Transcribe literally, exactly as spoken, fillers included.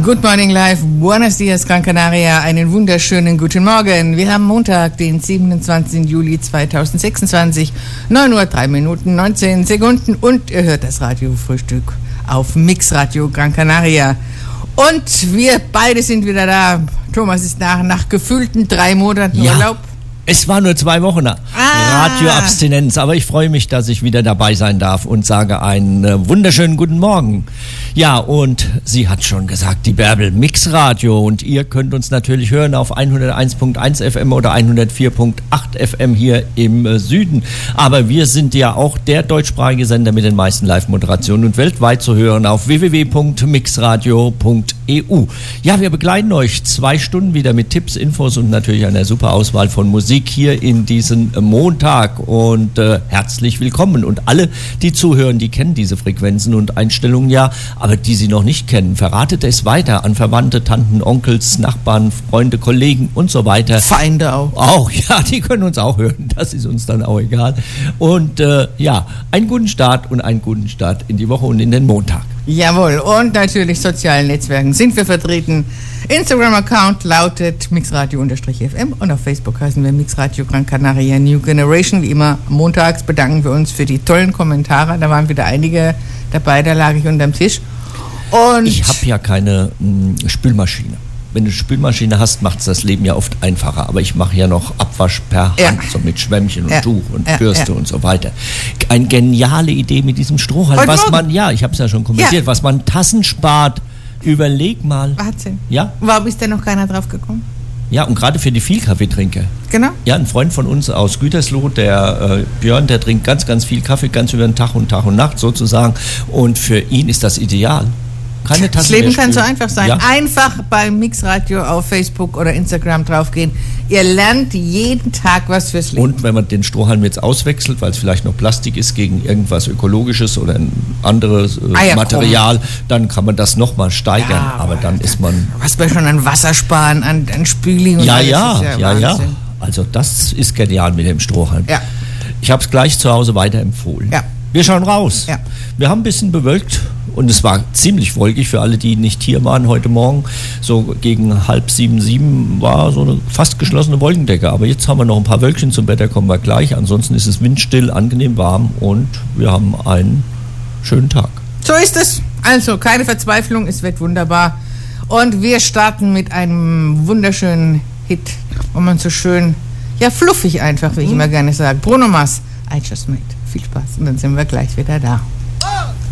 Good Morning Live, Buenos Dias, Gran Canaria, einen wunderschönen guten Morgen. Wir haben Montag, den siebenundzwanzigsten Juli zweitausendsechsundzwanzig, neun Uhr drei Minuten, neunzehn Sekunden und ihr hört das Radiofrühstück auf Mixradio Gran Canaria. Und wir beide sind wieder da. Thomas ist nach, nach gefühlten drei Monaten ja. Urlaub. Es war nur zwei Wochen ah. Radioabstinenz, aber ich freue mich, dass ich wieder dabei sein darf und sage einen äh, wunderschönen guten Morgen. Ja, und sie hat schon gesagt, die Bärbel, Mixradio, und ihr könnt uns natürlich hören auf hunderteins Komma eins F M oder hundertvier Komma acht F M hier im äh, Süden. Aber wir sind ja auch der deutschsprachige Sender mit den meisten Live-Moderationen und weltweit zu hören auf w w w Punkt mixradio Punkt e u. Ja, wir begleiten euch zwei Stunden wieder mit Tipps, Infos und natürlich einer super Auswahl von Musik hier in diesen Montag und äh, herzlich willkommen. Und alle, die zuhören, die kennen diese Frequenzen und Einstellungen ja, aber die sie noch nicht kennen, verratet es weiter an Verwandte, Tanten, Onkels, Nachbarn, Freunde, Kollegen und so weiter. Feinde auch. Auch, ja, die können uns auch hören, das ist uns dann auch egal. Und äh, ja, einen guten Start und einen guten Start in die Woche und in den Montag. Jawohl, und natürlich sozialen Netzwerken sind wir vertreten. Instagram-Account lautet mixradio-f m und auf Facebook heißen wir Mixradio Gran Canaria New Generation. Wie immer montags bedanken wir uns für die tollen Kommentare. Da waren wieder einige dabei, da lag ich unterm Tisch. Und ich habe ja keine mh, Spülmaschine. Wenn du eine Spülmaschine hast, macht es das Leben ja oft einfacher. Aber ich mache ja noch Abwasch per Hand, ja. so mit Schwämmchen und ja. Tuch und ja. Bürste ja. und so weiter. Eine geniale Idee mit diesem Strohhalm. Heute was Morgen. man, ja, ich habe es ja schon kommentiert, ja. was man Tassen spart. Überleg mal. Wahnsinn. Ja. Warum ist denn noch keiner drauf gekommen? Ja, und gerade für die Vielkaffeetrinker. Genau. Ja, ein Freund von uns aus Gütersloh, der äh, Björn, der trinkt ganz, ganz viel Kaffee, ganz über den Tag und Tag und Nacht sozusagen. Und für ihn ist das ideal. Keine Tasse das Leben kann so einfach sein. Ja. Einfach beim Mixradio auf Facebook oder Instagram draufgehen. Ihr lernt jeden Tag was fürs Leben. Und wenn man den Strohhalm jetzt auswechselt, weil es vielleicht noch Plastik ist, gegen irgendwas Ökologisches oder ein anderes äh, ah ja, Material, komm. dann kann man das nochmal steigern. Ja, aber dann ist man... Was wir schon an Wasser sparen, an, an Spüli und ja, alles. Ja, ja, ja, ja. Also das ist genial mit dem Strohhalm. Ja. Ich habe es gleich zu Hause weiterempfohlen. Ja. Wir schauen raus. Ja. Wir haben ein bisschen bewölkt und es war ziemlich wolkig für alle, die nicht hier waren heute Morgen. So gegen halb sieben, sieben war so eine fast geschlossene Wolkendecke. Aber jetzt haben wir noch ein paar Wölkchen, zum Wetter kommen wir gleich. Ansonsten ist es windstill, angenehm warm und wir haben einen schönen Tag. So ist es. Also keine Verzweiflung, es wird wunderbar. Und wir starten mit einem wunderschönen Hit, wo man so schön, ja fluffig einfach, wie ich mhm. immer gerne sage. Bruno Mars, I Just Made. Viel Spaß und dann sind wir gleich wieder da.